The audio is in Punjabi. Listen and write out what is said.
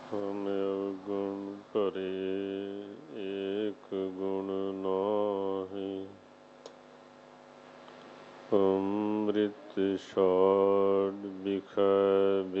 हम अवगुण भरे एक गुण नाहि। अमृत छाड़ बिखै